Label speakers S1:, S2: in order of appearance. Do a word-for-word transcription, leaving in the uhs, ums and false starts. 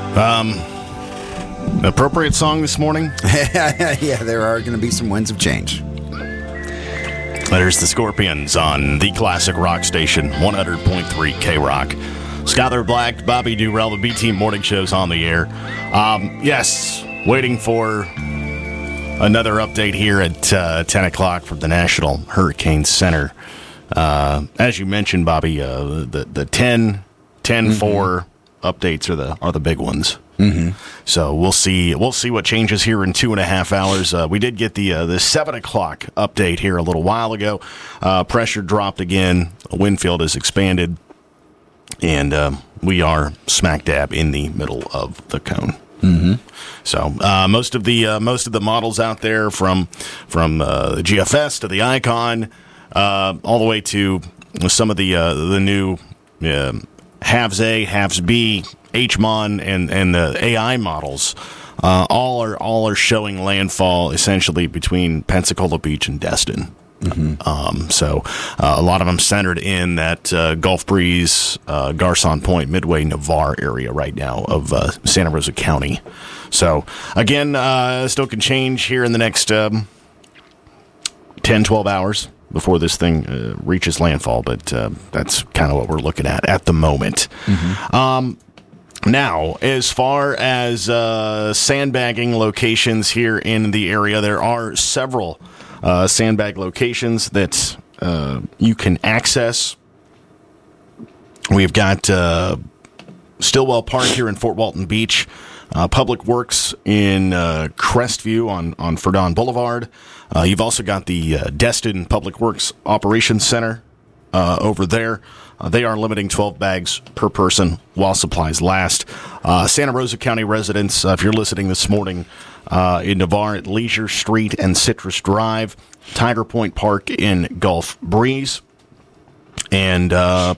S1: Um, appropriate song this morning?
S2: Yeah, there are going to be some winds of change.
S1: There's the Scorpions on the classic rock station, one hundred point three K-Rock. Skylar Black, Bobby Durrell, the B-Team Morning Show's on the air. Um, yes, waiting for another update here at uh, ten o'clock from the National Hurricane Center. Uh, as you mentioned, Bobby, uh, the the ten, ten four mm-hmm. updates are the are the big ones.
S2: Mm-hmm.
S1: So we'll see. We'll see what changes here in two and a half hours. Uh, we did get the uh, the seven o'clock update here a little while ago. Uh, pressure dropped again. Wind field has expanded, and um, we are smack dab in the middle of the cone.
S2: Mm-hmm.
S1: So uh, most of the uh, most of the models out there, from from uh, the G F S to the Icon, uh, all the way to some of the uh, the new uh, halves A, halves B, H M O N, and and the A I models, uh, all are all are showing landfall essentially between Pensacola Beach and Destin.
S2: Mm-hmm.
S1: Um, so uh, a lot of them centered in that uh, Gulf Breeze, uh, Garcon Point, Midway, Navarre area right now of uh, Santa Rosa County. So again, uh, still can change here in the next um, ten, twelve hours before this thing uh, reaches landfall, but uh, that's kind of what we're looking at at the moment.
S2: Mm-hmm.
S1: Um, now, as far as uh, sandbagging locations here in the area, there are several uh, sandbag locations that uh, you can access. We've got uh, Stillwell Park here in Fort Walton Beach, uh, Public Works in uh, Crestview on, on Verdun Boulevard. Uh, you've also got the uh, Destin Public Works Operations Center uh, over there. Uh, they are limiting twelve bags per person while supplies last. Uh, Santa Rosa County residents, uh, if you're listening this morning, uh, in Navarre at Leisure Street and Citrus Drive, Tiger Point Park in Gulf Breeze, and uh,